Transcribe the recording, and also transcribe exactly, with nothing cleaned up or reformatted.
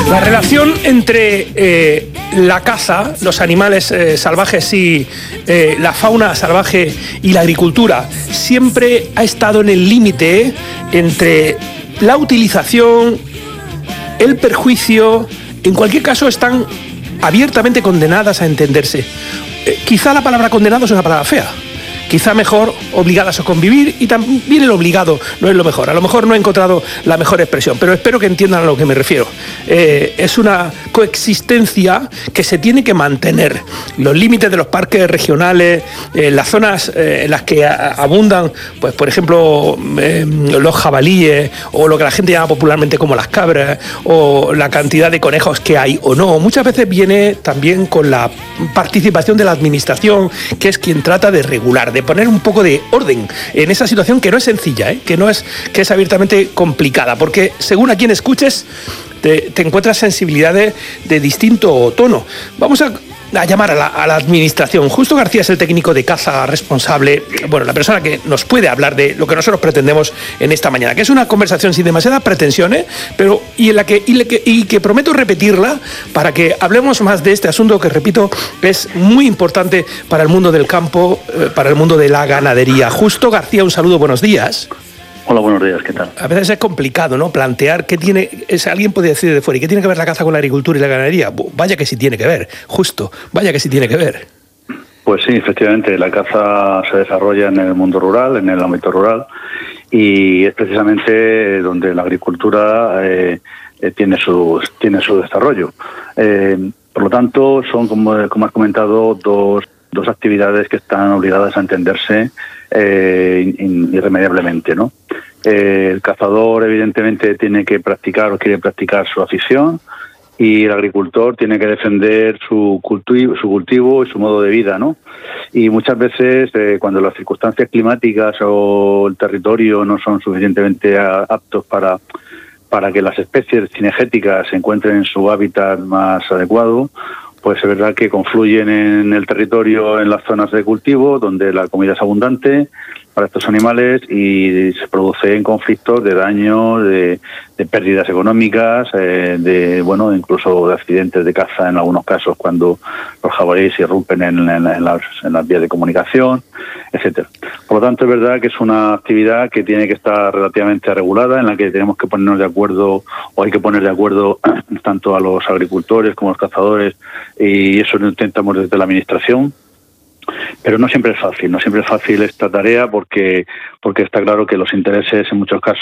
La relación entre eh, la caza, los animales eh, salvajes y eh, la fauna salvaje y la agricultura siempre ha estado en el límite entre la utilización, el perjuicio. En cualquier caso están abiertamente condenadas a entenderse. Eh, quizá la palabra condenado es una palabra fea. Quizá mejor obligadas a convivir, y también el obligado no es lo mejor. A lo mejor no he encontrado la mejor expresión, pero espero que entiendan a lo que me refiero. Eh, es una coexistencia que se tiene que mantener. Los límites de los parques regionales, eh, las zonas eh, en las que a, abundan, pues por ejemplo, eh, los jabalíes, o lo que la gente llama popularmente como las cabras, o la cantidad de conejos que hay o no, muchas veces viene también con la participación de la administración, que es quien trata de regular, de poner un poco de orden en esa situación que no es sencilla, ¿eh? que no es, que es abiertamente complicada, porque según a quien escuches te, te encuentras sensibilidades de distinto tono. Vamos a, a llamar a la, a la administración. Justo García es el técnico de caza responsable, bueno, la persona que nos puede hablar de lo que nosotros pretendemos en esta mañana, que es una conversación sin demasiadas pretensiones, pero y en la que y, le, que, y que prometo repetirla para que hablemos más de este asunto que, repito, es muy importante para el mundo del campo, eh, para el mundo de la ganadería. Justo García, un saludo, buenos días. Hola, buenos días, ¿qué tal? A veces es complicado, ¿no?, plantear qué tiene, es, alguien puede decir de fuera, ¿y qué tiene que ver la caza con la agricultura y la ganadería? Vaya que sí tiene que ver, justo, vaya que sí tiene que ver. Pues sí, efectivamente, la caza se desarrolla en el mundo rural, en el ámbito rural, y es precisamente donde la agricultura eh, eh, tiene, su, tiene su desarrollo. Eh, por lo tanto, son, como, como has comentado, dos, dos actividades que están obligadas a entenderse eh, irremediablemente, ¿no? Eh, el cazador evidentemente tiene que practicar o quiere practicar su afición, y el agricultor tiene que defender su cultivo, su cultivo y su modo de vida, ¿no? Y muchas veces eh, cuando las circunstancias climáticas o el territorio no son suficientemente aptos para, para que las especies cinegéticas se encuentren en su hábitat más adecuado, pues es verdad que confluyen en el territorio, en las zonas de cultivo, donde la comida es abundante para estos animales, y se producen conflictos de daño, de, de pérdidas económicas, eh, de bueno, incluso de accidentes de caza en algunos casos, cuando los jabalíes irrumpen en, en, en, las, en las vías de comunicación, etcétera. Por lo tanto, es verdad que es una actividad que tiene que estar relativamente regulada, en la que tenemos que ponernos de acuerdo, o hay que poner de acuerdo tanto a los agricultores como a los cazadores, y eso lo intentamos desde la administración. Pero no siempre es fácil, no siempre es fácil esta tarea, porque porque está claro que los intereses en muchos casos